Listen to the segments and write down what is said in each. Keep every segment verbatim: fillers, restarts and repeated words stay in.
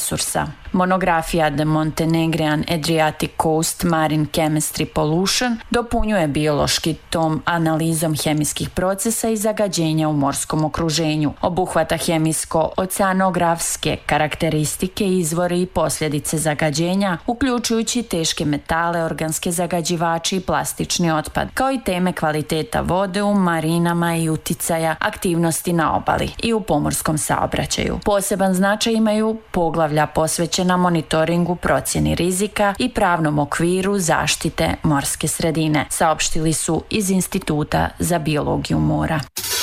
resursa. Monografija The Montenegrin Adriatic Coast Marine Chemistry Pollution dopunjuje biološki tom analizom hemijskih procesa i zagađenja u morskom okruženju. Obuhvata hemijsko-oceanografske karakteristike, izvore i posljedice zagađenja, uključujući teške metale, organske zagađivače i plastični otpad, kao i teme kvaliteta vode u marinama i uticaja aktivnosti na obali i u pomorskom saobraćaju. Poseban značaj imaju poglavlja posvećena na monitoringu, procjeni rizika i pravnom okviru zaštite morske sredine, saopštili su iz Instituta za biologiju mora.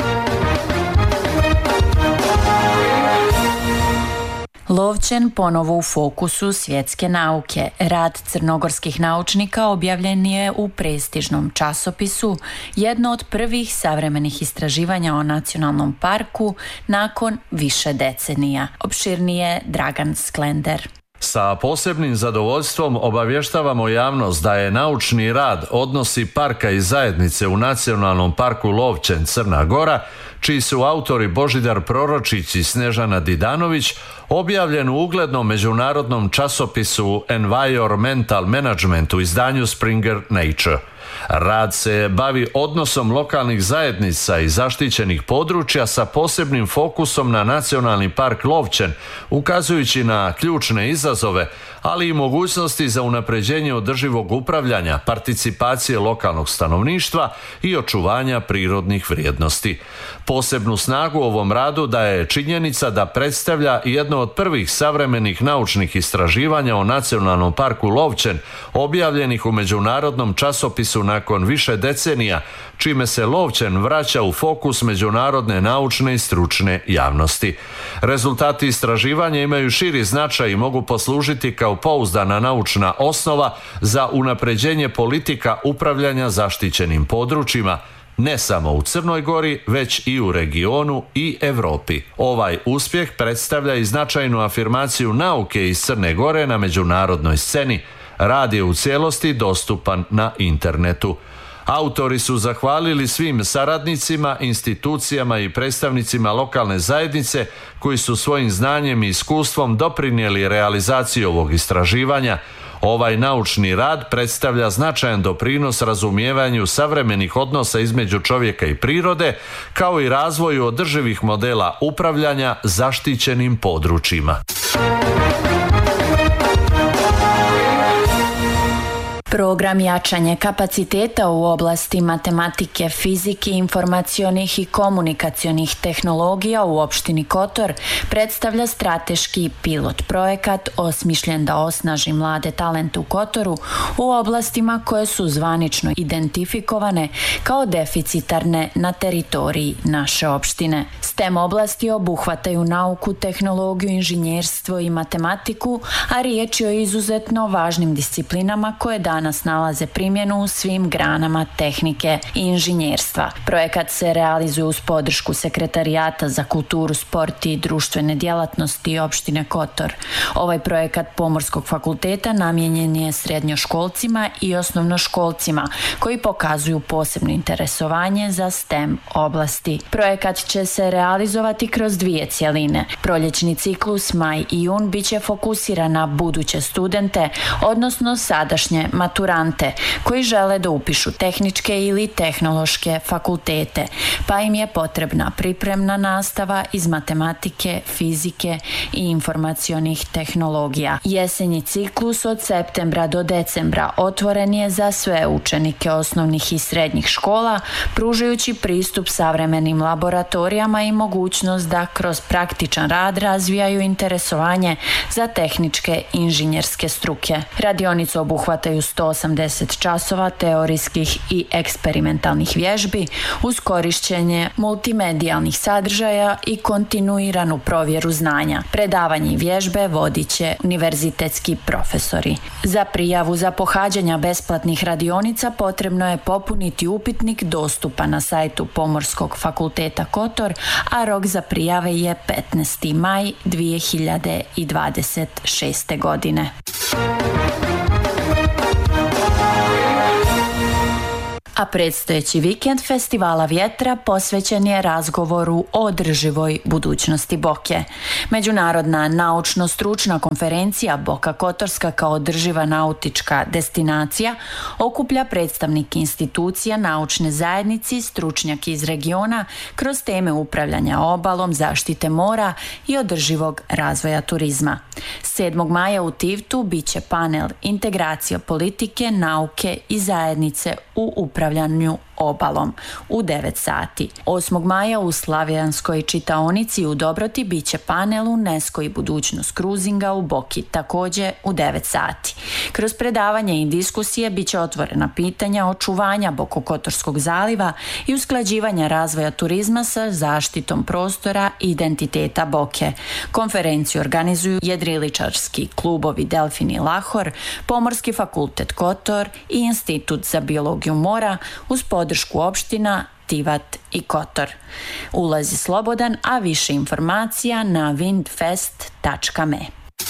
Lovćen ponovo u fokusu svjetske nauke. Rad crnogorskih naučnika objavljen je u prestižnom časopisu, jedno od prvih savremenih istraživanja o nacionalnom parku nakon više decenija. Opširnije Dragan Sklender. Sa posebnim zadovoljstvom obavještavamo javnost da je naučni rad Odnosi parka i zajednice u Nacionalnom parku Lovćen Crna Gora, čiji su autori Božidar Proročić i Snežana Didanović, objavljen u uglednom međunarodnom časopisu Environmental Management u izdanju Springer Nature. Rad se bavi odnosom lokalnih zajednica i zaštićenih područja sa posebnim fokusom na Nacionalni park Lovćen, ukazujući na ključne izazove, ali i mogućnosti za unapređenje održivog upravljanja, participacije lokalnog stanovništva i očuvanja prirodnih vrijednosti. Posebnu snagu ovom radu daje činjenica da predstavlja jedno od prvih savremenih naučnih istraživanja o Nacionalnom parku Lovćen, objavljenih u međunarodnom časopisu nakon više decenija, čime se Lovćen vraća u fokus međunarodne naučne i stručne javnosti. Rezultati istraživanja imaju širi značaj i mogu poslužiti kao pouzdana naučna osnova za unapređenje politika upravljanja zaštićenim područjima, ne samo u Crnoj Gori, već i u regionu i Europi. Ovaj uspjeh predstavlja i značajnu afirmaciju nauke iz Crne Gore na međunarodnoj sceni. Rad je u cijelosti dostupan na internetu. Autori su zahvalili svim saradnicima, institucijama i predstavnicima lokalne zajednice koji su svojim znanjem i iskustvom doprinijeli realizaciji ovog istraživanja. Ovaj naučni rad predstavlja značajan doprinos razumijevanju savremenih odnosa između čovjeka i prirode, kao i razvoju održivih modela upravljanja zaštićenim područjima. Program jačanja kapaciteta u oblasti matematike, fizike, informacionih i komunikacionih tehnologija u opštini Kotor predstavlja strateški pilot projekat osmišljen da osnaži mlade talente u Kotoru u oblastima koje su zvanično identifikovane kao deficitarne na teritoriji naše opštine. STEM oblasti obuhvataju nauku, tehnologiju, inženjerstvo i matematiku, a riječ je o izuzetno važnim disciplinama koje danas danas nalaze primjenu u svim granama tehnike i inženjerstva. Projekat se realizuje uz podršku Sekretarijata za kulturu, sport i društvene djelatnosti opštine Kotor. Ovaj projekat Pomorskog fakulteta namijenjen je srednjoškolcima i osnovnoškolcima koji pokazuju posebno interesovanje za STEM oblasti. Projekat će se realizovati kroz dvije cjeline. Proljećni ciklus maj i jun bit će fokusiran na buduće studente, odnosno sadašnje maturante koji žele da upišu tehničke ili tehnološke fakultete, pa im je potrebna pripremna nastava iz matematike, fizike i informacionih tehnologija. Jesenji ciklus od septembra do decembra otvoren je za sve učenike osnovnih i srednjih škola, pružajući pristup savremenim laboratorijama i mogućnost da kroz praktičan rad razvijaju interesovanje za tehničke i inženjerske struke. Radionicu obuhvataju sto osamdeset časova teorijskih i eksperimentalnih vježbi uz korišćenje multimedijalnih sadržaja i kontinuiranu provjeru znanja. Predavanje i vježbe vodit će univerzitetski profesori. Za prijavu za pohađanja besplatnih radionica potrebno je popuniti upitnik dostupan na sajtu Pomorskog fakulteta Kotor, a rok za prijave je petnaesti maj dvije hiljade dvadeset šeste. godine. a predstojeći vikend Festivala vjetra posvećen je razgovoru o održivoj budućnosti Boke. Međunarodna naučno-stručna konferencija Boka Kotorska kao održiva nautička destinacija okuplja predstavnike institucija, naučne zajednice i stručnjaki iz regiona kroz teme upravljanja obalom, zaštite mora i održivog razvoja turizma. sedmog maja u Tivtu bit će panel Integracija politike, nauke i zajednice u upravljanju obalom u devet sati. osmog maja u Slavijanskoj čitaonici u Dobroti bit će panel UNESCO i budućnost kruzinga u Boki, također u devet sati. Kroz predavanje i diskusije bit će otvorena pitanja očuvanja Bokokotorskog zaliva i usklađivanja razvoja turizma sa zaštitom prostora i identiteta Boke. Konferenciju organizuju jedriličarski klubovi Delfin i Lahor, Pomorski fakultet Kotor i Institut za biologiju mora uz podršku opština Tivat i Kotor. Ulaz je slobodan, a više informacija na windfest tačka me.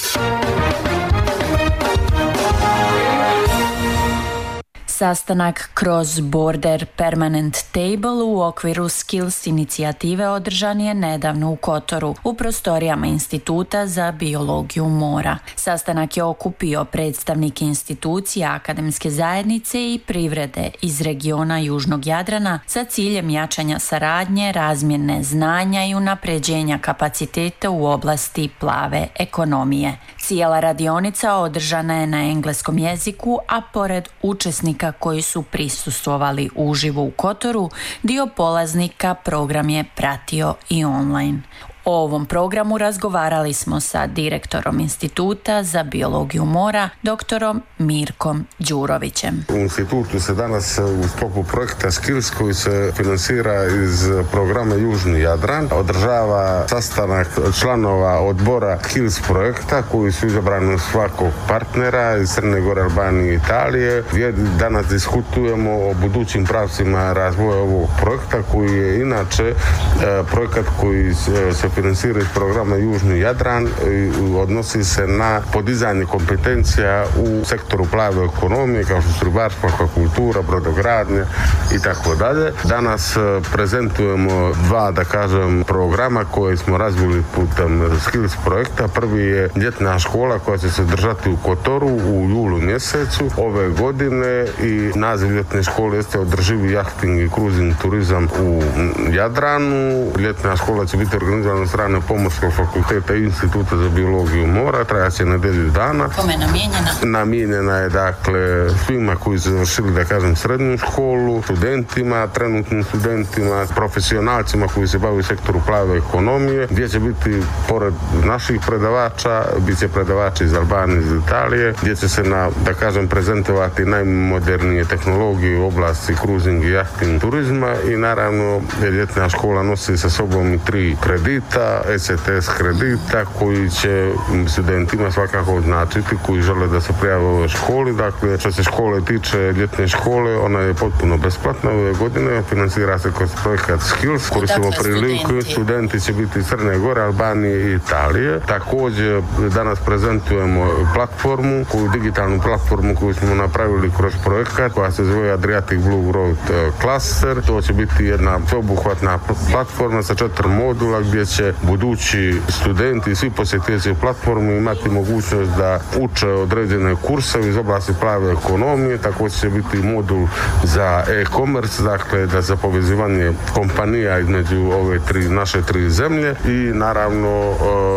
Sastanak Cross Border Permanent Table u okviru Skills inicijative održan je nedavno u Kotoru u prostorijama Instituta za biologiju mora. Sastanak je okupio predstavnike institucija, akademske zajednice i privrede iz regiona Južnog Jadrana sa ciljem jačanja saradnje, razmjene znanja i unapređenja kapaciteta u oblasti plave ekonomije. Cijela radionica održana je na engleskom jeziku, a pored učesnika koji su prisustvovali uživo u Kotoru, dio polaznika program je pratio i online. O ovom programu razgovarali smo sa direktorom Instituta za biologiju mora, doktorom Mirkom Đurovićem. U institutu se danas u sklopu projekta Skills koji se financira iz programa Južni Jadran održava sastanak članova odbora Skills projekta koji su izabrani od svakog partnera iz Crne Gore, Albanije i Italije. Danas diskutujemo o budućim pravcima razvoja ovog projekta koji je inače projekat koji se financira iz programa Južni Jadran i odnosi se na podizanje kompetencija u sektoru plave ekonomije kao što su ribarstvo, akvakultura, brodogradnja i tako dalje. Danas prezentujemo dva, da kažem, programa koje smo razvili putem Skills projekta. Prvi je ljetna škola koja će se držati u Kotoru u julu mjesecu ove godine i naziv ljetne škole jeste održivi jahting i kruzing turizam u Jadranu. Ljetna škola će biti organizirana od strane Pomorskog fakulteta i Instituta za biologiju mora, trajaće nedelju dana. Kome je namijenjena? Namijenjena je dakle svima koji su završili, da kažem, srednju školu, studentima, trenutnim studentima, profesionalcima koji se bave u sektoru plave ekonomije, gdje će biti pored naših predavača, bit će predavači iz Albanije, iz Italije, gdje će se na, da kažem, prezentovati najmodernije tehnologije u oblasti kruzing i jahting turizma i naravno ljetna škola nosi sa sobom i tri kredita, E C T S kredita koji će studentima svakako značiti koji žele da se prijave u ovoj školi. Dakle, što se škole tiče, ljetne škole, ona je potpuno besplatna ove godine, financira se kroz projekat Skills, koristimo dakle, priliku, studenti. studenti će biti iz Crne Gore, Albanije i Italije. Također danas prezentujemo platformu, koju digitalnu platformu koju smo napravili kroz projekat koja se zove Adriatic Blue Road Cluster. To će biti jedna sveobuhvatna platforma sa četiri modula gdje će budući studenti i svi posjetitelji platformu imati mogućnost da uče određene kurseve iz oblasti plave ekonomije. Također će biti modul za e-commerce, dakle da za povezivanje kompanija između ove tri, naše tri zemlje i naravno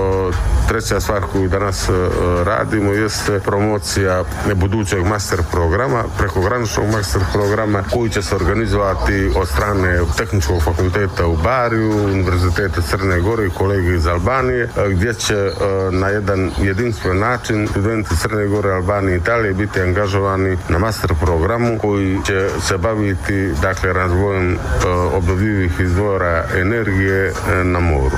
treća stvar koju danas radimo jeste promocija budućeg master programa, prekograničnog master programa koji će se organizovati od strane Tehničkog fakulteta u Bariju, Univerziteta Crne Gore i kolege iz Albanije, gdje će na jedan jedinstven način studenti Crne Gore, Albanije i Italije biti angažovani na master programu koji će se baviti, dakle, razvojem obnovljivih izvora energije na moru.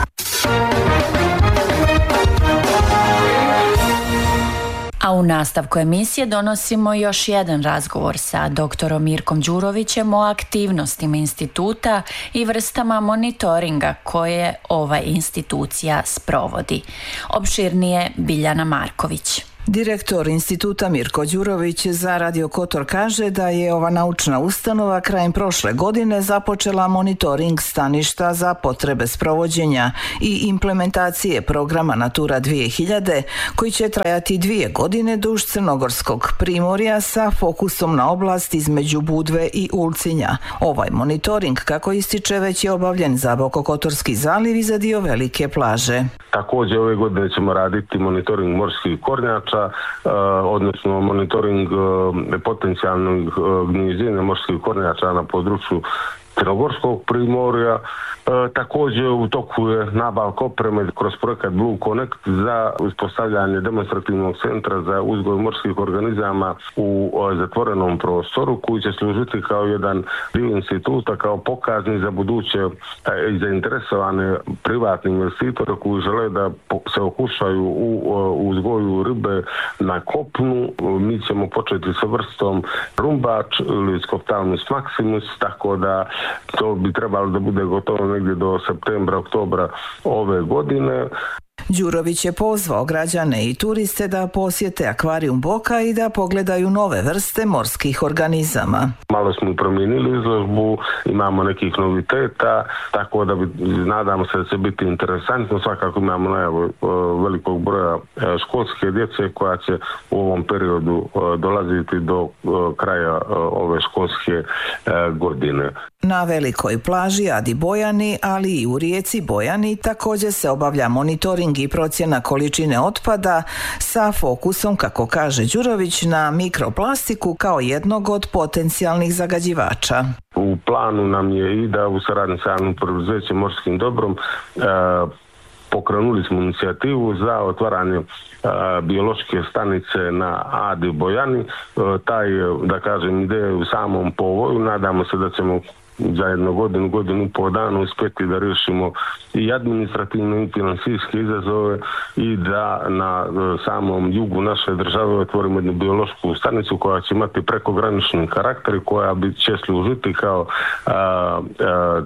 A u nastavku emisije donosimo još jedan razgovor sa doktorom Mirkom Đurovićem o aktivnostima instituta i vrstama monitoringa koje ova institucija sprovodi. Opširnije Biljana Marković. Direktor instituta Mirko Đurović za Radio Kotor kaže da je ova naučna ustanova krajem prošle godine započela monitoring staništa za potrebe sprovođenja i implementacije programa Natura dvije hiljade koji će trajati dvije godine duž Crnogorskog primorja sa fokusom na oblast između Budve i Ulcinja. Ovaj monitoring, kako ističe, već je obavljen za Bokokotorski zaliv i za dio Velike plaže. Također ove godine ćemo raditi monitoring morskih kornjača, Uh, odnosno monitoring uh, potencijalnog uh, gnjezdenja morskih kornjača na području Crnogorskog primorja. E, također u toku je nabavka opreme kroz projekat Blue Connect za uspostavljanje demonstrativnog centra za uzgoj morskih organizama u o, zatvorenom prostoru koji će služiti kao jedan dio instituta, kao pokazni za buduće e, i zainteresovane privatni investitore koji žele da po, se okušaju u, o, u uzgoju ribe na kopnu. Mi ćemo početi sa vrstom rumbač ili Scoptalmus maximus, tako da to bi trebalo da bude gotovo negdje do septembra, oktobra ove godine. Đurović je pozvao građane i turiste da posjete akvarijum Boka i da pogledaju nove vrste morskih organizama. Malo smo promijenili izložbu, imamo nekih noviteta, tako da bi, nadamo se da će biti interesantno. Svakako imamo najavu velikog broja školske djece koja će u ovom periodu dolaziti do kraja ove školske godine. Na Velikoj plaži Adi Bojani, ali i u rijeci Bojani također se obavlja monitoring i procjena količine otpada sa fokusom, kako kaže Đurović, na mikroplastiku kao jednog od potencijalnih zagađivača. U planu nam je i da u saradnji sa javnim preduzećem Morskim dobrom e, pokrenuli smo inicijativu za otvaranje a, biološke stanice na Adi Bojani. E, taj, da kažem, ideja u samom povoju. Nadamo se da ćemo za jednu godinu, godinu i pol dana uspjeti da riješimo i administrativne i financijske izazove i da na samom jugu naše države otvorimo jednu biološku stanicu koja će imati prekogranični karakter i koja bi će služiti kao a, a,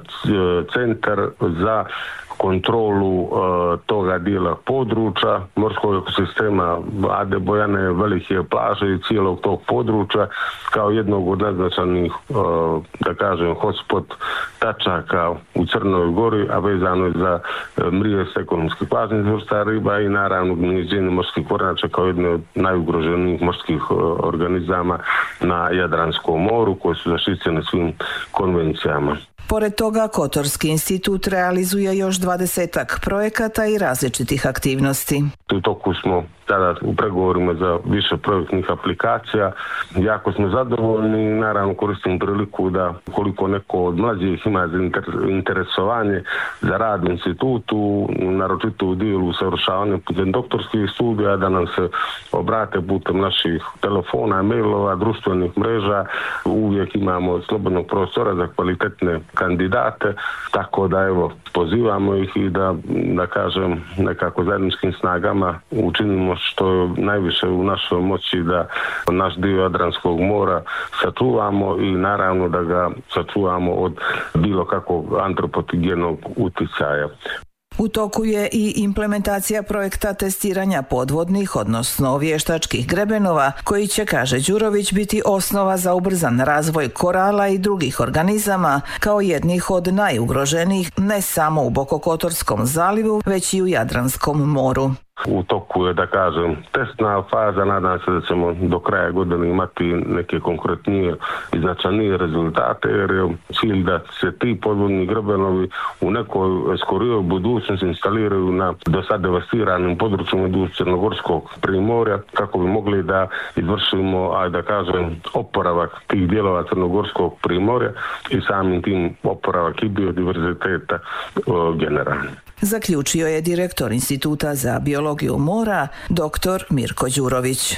centar za kontrolu uh, toga dijela područja, morskog ekosistema Ade Bojane, velike plaže i cijelog tog područja kao jednog od naznačanih, uh, da kažem, hotspot tačaka u Crnoj Gori, a vezano je za uh, mrijest ekonomskih plažnih vrsta riba i naravno gnjezdenje morskih kornjača kao jedne od najugroženijih morskih uh, organizama na Jadranskom moru koji su zaštićeni svim konvencijama. Pored toga, Kotorski institut realizuje još dvadesetak projekata i različitih aktivnosti. U toku smo tada u pregovorima za više projektnih aplikacija. Jako smo zadovoljni i naravno koristim priliku da koliko neko od mlađih ima interesovanje za rad u institutu, naročito u dijelu usavršavanja putem doktorskih studija, da nam se obrate putem naših telefona, mailova, društvenih mreža. Uvijek imamo slobodnog prostora za kvalitetne kandidate, tako da evo pozivamo ih i da, da kažem, nekako zajedničkim snagama učinimo što je najviše u našoj moći da naš dio Jadranskog mora sačuvamo i naravno da ga sačuvamo od bilo kakvog antropogenog uticaja. U toku je i implementacija projekta testiranja podvodnih, odnosno vještačkih grebenova, koji će, kaže Đurović, biti osnova za ubrzan razvoj korala i drugih organizama, kao jednih od najugroženijih ne samo u Bokokotorskom zalivu, već i u Jadranskom moru. U toku je, da kažem, testna faza, nadam se da ćemo do kraja godine imati neke konkretnije i značajnije rezultate, jer je cilj da se ti podvodni grebenovi u nekoj skorijoj budućnosti instaliraju na do sad devastiranim područjima duž Crnogorskog primorja, kako bi mogli da izvršimo, a da kažem, oporavak tih dijelova Crnogorskog primorja i samim tim oporavak i biodiverziteta o, generalno. Zaključio je direktor Instituta za biologiju mora, doktor Mirko Đurović.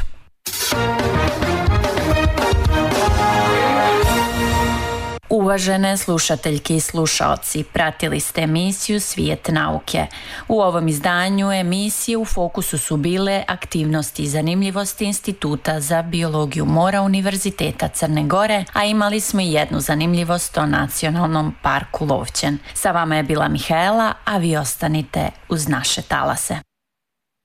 Uvažene slušateljke i slušaoci, pratili ste emisiju Svijet nauke. U ovom izdanju emisije u fokusu su bile aktivnosti i zanimljivosti Instituta za biologiju mora Univerziteta Crne Gore, a imali smo i jednu zanimljivost o Nacionalnom parku Lovćen. Sa vama je bila Mihaela, a vi ostanite uz naše talase.